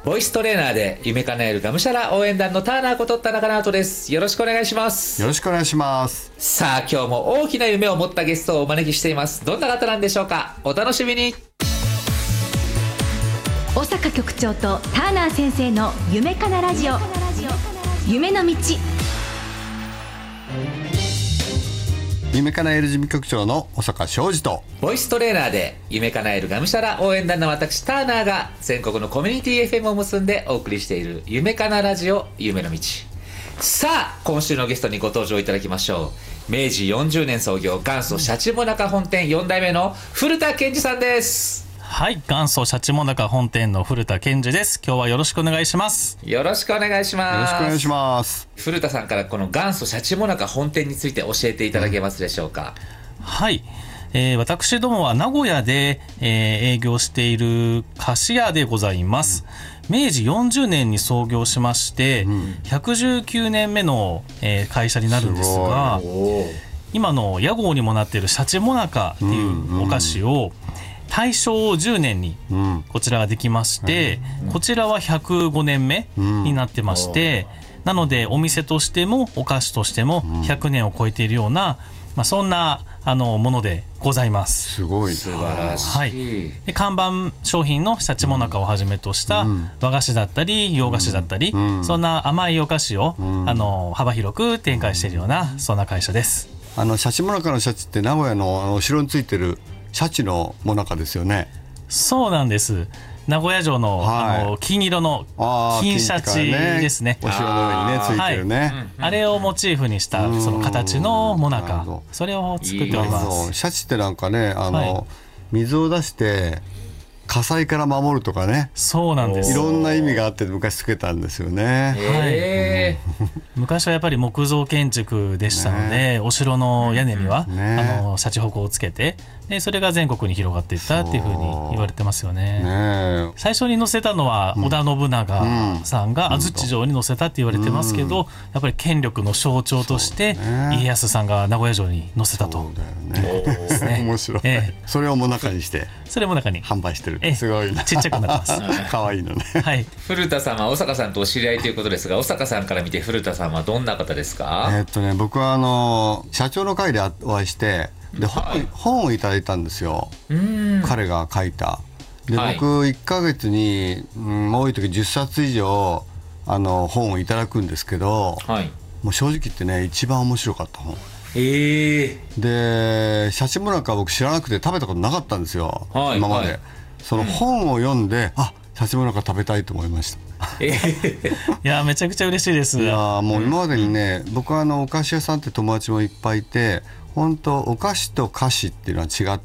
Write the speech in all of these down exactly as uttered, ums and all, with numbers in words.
ボイストレーナーで夢叶えるがむしゃら応援団のターナーこと田中直人です。よろしくお願いします。 よろしくお願いします。 さあ今日も大きな夢を持ったゲストをお招きしています。どんな方なんでしょうか。お楽しみに。 小坂局長とターナー先生の夢かなラジオ、夢の道。 夢かなえる事務局長の小坂昌司と、 ボイストレーナーで夢叶えるがむしゃら応援団の私ターナーが全国のコミュニティ エフエム を結んでお送りしている夢かなラジオ、夢の道。さあ今週のゲストにご登場いただきましょう。明治よんじゅうねん創業、元祖シャチモナカ本店よん代目の古田健二さんです。 はい、元祖シャチモナカ本店の古田健二です。今日はよろしくお願いします。 よろしくお願いします。 よろしくお願いします。 古田さんからこの元祖シャチモナカ本店について教えていただけますでしょうか。 うん、はい、えー、私どもは名古屋で、えー、営業している菓子屋でございます。うん、明治よんじゅうねんに創業しまして、うん、ひゃくじゅうきゅうねんめの、えー、会社になるんですが、今の屋号にもなっているシャチモナカっていうお菓子を、うんうん、大正じゅうねんにこちらができまして、うん、こちらはひゃくごねんめになってまして、うん、なのでお店としてもお菓子としてもひゃくねんを超えているような、まあ、そんなあのものでございます。 すごい素晴らしい。 はい、で看板商品のシャチモナカをはじめとした和菓子だったり洋菓子だったり、うんうん、そんな甘いお菓子を、うん、あの幅広く展開しているようなそんな会社です。 あのシャチモナカのシャチって名古屋のあのお城についてるシャチのモナカですよね。 そうなんです。名古屋城 の,、はい、あの金色の金シャチですね。 お城の上にねついてるね、はい、 あれをモチーフにしたその形のモナカ、それを作っております。 シャチってなんかね、あの、 はい、 水を出して火災から守るとかね。 そうなんです。 いろんな意味があって昔つけたんですよね。 はい、昔はやっぱり木造建築でしたので、ね、お城の屋根には、ね、あのシャチホコをつけて、でそれが全国に広がっていったっていうふうに言われてますよ ね, ね最初に載せたのは織田信長さんが安土城に載せたって言われてますけど、うん、やっぱり権力の象徴として家康さんが名古屋城に載せたと。 そうだよね。面白い、ええ、それをもなかにしてそれも中に販売してるって、すごいな。 ちっちゃくなってますかわいいのね。 はい、 古田さんは小坂さんとお知り合いということですが、小坂さんから見て古田さんはどんな方ですか。 えーっとね、僕はあの社長の会でお会いしてで、はい、本をいただいたんですよ。彼が書いたで、はい、僕いっかげつに、うん、多い時じゅっさつ以上あの本をいただくんですけど、はい、もう正直言ってね一番面白かった本、 えー、でシャチモナカ僕知らなくて食べたことなかったんですよ、はい、今まで、はい、その本を読んで、うん、あシャチモナカ食べたいと思いました。 えー、いやめちゃくちゃ嬉しいです。 いやもう今までにね、うん、僕はあのお菓子屋さんって友達もいっぱいいて、本当お菓子と菓子っていうのは違って、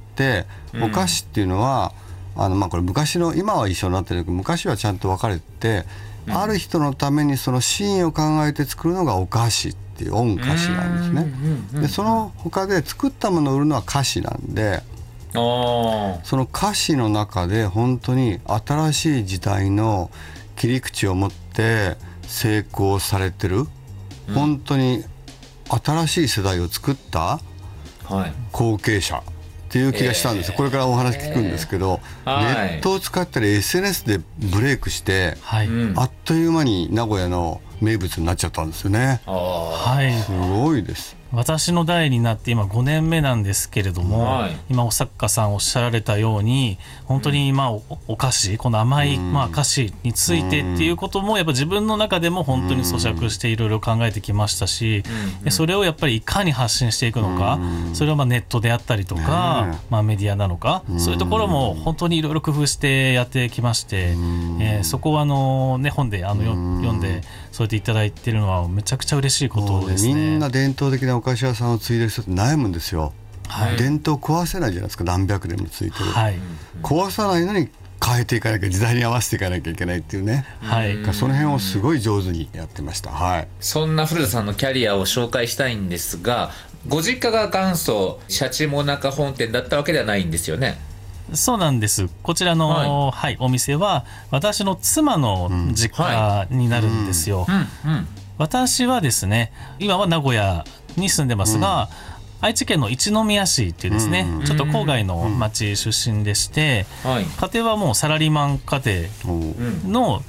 うん、お菓子っていうのはあの、まあ、これ昔の今は一緒になってるけど昔はちゃんと分かれてて、うん、ある人のためにその真意を考えて作るのがお菓子っていう恩菓子なんですね。でその他で作ったものを売るのは菓子なんで、その菓子の中で本当に新しい時代の切り口を持って成功されてる、うん、本当に新しい世代を作った後継者っていう気がしたんです、えー、これからお話聞くんですけど、えー、ネットを使ったり エスエヌエス でブレイクして、はい、あっという間に名古屋の名物になっちゃったんですよね。 はい、 すごいです。 私の代になって今ごねんめなんですけれども、はい、今お作家さんおっしゃられたように本当に今 お, お菓子この甘い、まあ、菓子についてっていうこともやっぱ自分の中でも本当に咀嚼していろいろ考えてきましたし、それをやっぱりいかに発信していくのか、それはまあネットであったりとか、まあ、メディアなのか、そういうところも本当にいろいろ工夫してやってきまして、えー、そこはあの、ね、本であの読んでそうやっていただいているのはめちゃくちゃ嬉しいことですね。 みんな伝統的なお菓子屋さんを継いでる人って悩むんですよ、はい、伝統壊せないじゃないですか。何百年もついてる、はい、壊さないのに変えていかなきゃ、時代に合わせていかなきゃいけないっていうね、はい、その辺をすごい上手にやってました、はい、 そんな古田さんのキャリアを紹介したいんですが、ご実家が元祖シャチモナカ本店だったわけではないんですよね。 そうなんです。こちらの、はいはい、お店は私の妻の実家になるんですよ、うんはいうんうん、私はですね今は名古屋に住んでますが、うん、愛知県の一宮市っていうですね、うん、ちょっと郊外の町出身でして、うん、家庭はもうサラリーマン家庭の